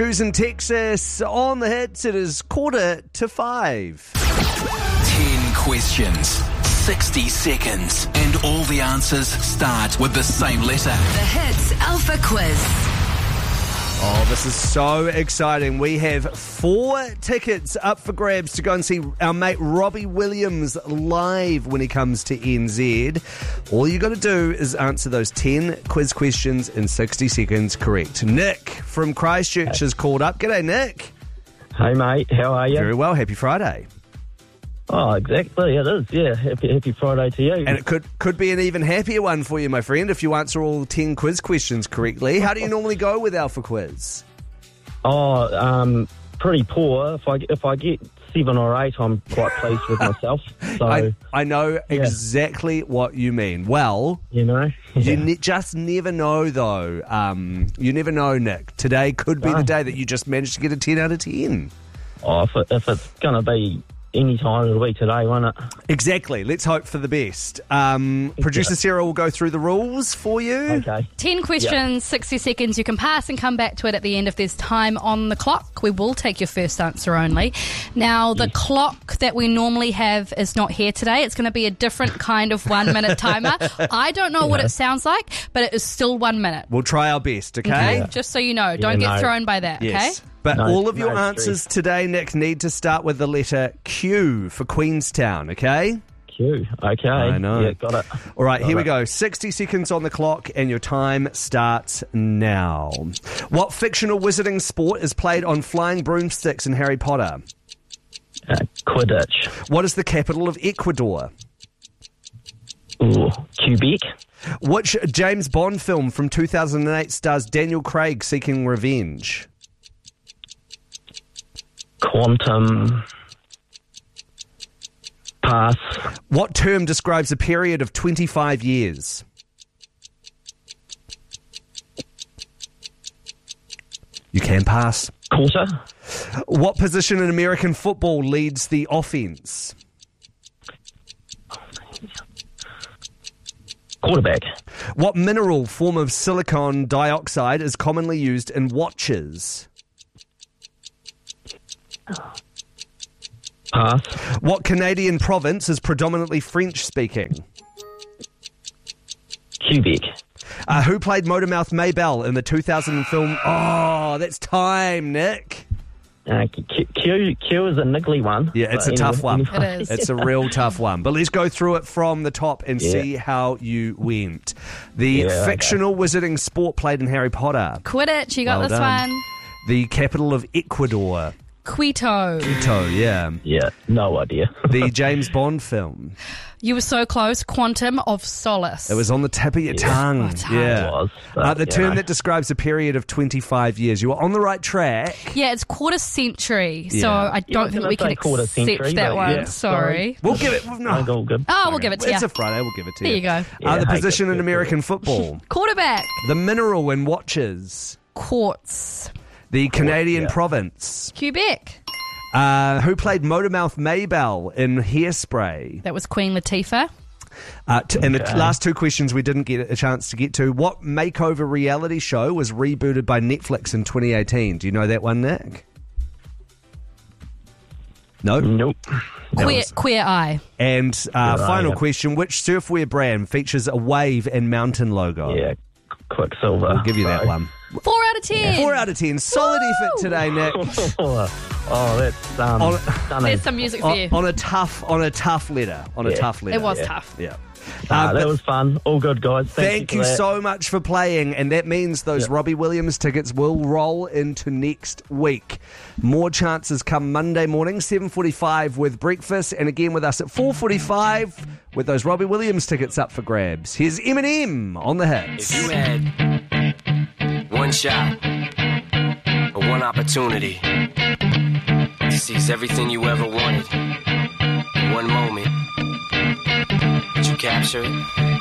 Who's in Texas? On the hits, it is 4:45. 10 questions, 60 seconds, and all the answers start with the same letter. The Hits Alpha Quiz. Oh, this is so exciting. We have 4 tickets up for grabs to go and see our mate Robbie Williams live when he comes to NZ. All you got to do is answer those 10 quiz questions in 60 seconds correct. Nick from Christchurch has called up. G'day, Nick. Hey, mate. How are you? Very well. Happy Friday. Oh, exactly. It is. Yeah. Happy Friday to you. And it could be an even happier one for you, my friend, if you answer all 10 quiz questions correctly. How do you normally go with Alpha Quiz? Oh, pretty poor. If I get 7 or 8, I'm quite pleased with myself. So I know exactly what you mean. Well, you know, you just never know, though. You never know, Nick. Today could be the day that you just managed to get a 10 out of 10. Oh, if it's going to be any time of the week today, won't it? Exactly. Let's hope for the best. Producer Sarah will go through the rules for you. Okay. 10 questions, 60 seconds. You can pass and come back to it at the end if there's time on the clock. We will take your first answer only. Now, the clock that we normally have is not here today. It's going to be a different kind of 1 minute timer. I don't know what it sounds like, but it is still 1 minute. We'll try our best, okay? Okay? Just so you know. Don't get thrown by that, Yes. okay? But all of your no answers today, Nick, need to start with the letter Q for Queenstown, okay? Q. Okay. I know. Yeah, got it. All right, here we go. 60 seconds on the clock, and your time starts now. What fictional wizarding sport is played on flying broomsticks in Harry Potter? Quidditch. What is the capital of Ecuador? Ooh, Quebec. Which James Bond film from 2008 stars Daniel Craig seeking revenge? Quantum. Pass. What term describes a period of 25 years? You can pass. Quarter. What position in American football leads the offense? Quarterback. What mineral form of silicon dioxide is commonly used in watches? Pass. What Canadian province is predominantly French-speaking? Quebec. Who played Motormouth Maybelle in the 2000 film? Oh, that's time, Nick. Q is a niggly one. Yeah, it's a tough one. It is. It's a real tough one. But let's go through it from the top and see how you went. The fictional wizarding sport played in Harry Potter. Quidditch, you got Well this done. one. The capital of Ecuador. Quito. Quito, yeah. Yeah, no idea. The James Bond film. You were so close. Quantum of Solace. It was on the tip of your tongue. it's hard. Yeah. It was, but, the term that describes a period of 25 years. You were on the right track. Yeah, it's quarter century, so Yeah. I don't think we can say quarter accept century, that but one. yeah, Sorry. We'll give it. No. All good. Oh, we'll give it to you. It's a Friday. We'll give it to There you. you go. The hey, position good, in good, American football. Quarterback. The mineral in watches. Quartz. The Canadian province. Quebec. Who played Motormouth Maybelle in Hairspray? That was Queen Latifah. And the last 2 questions we didn't get a chance to get to. What makeover reality show was rebooted by Netflix in 2018? Do you know that one, Nick? No? Nope. Queer Eye. And final yeah. question, which surfwear brand features a wave and mountain logo? Yeah, Quicksilver. I'll give you that one. 4 out of 10. 4 out of 10. Solid effort today, Nick. Oh, that's stunning. There's some music for you. On a tough letter. Tough letter. It was tough. Yeah. That was fun. All good, guys. Thank you so much for playing, and that means those Robbie Williams tickets will roll into next week. More chances come Monday morning, 7:45 with breakfast, and again with us at 4:45 with those Robbie Williams tickets up for grabs. Here's Eminem on the hits. If you had one shot or one opportunity to seize everything you ever wanted in one moment, did you capture it?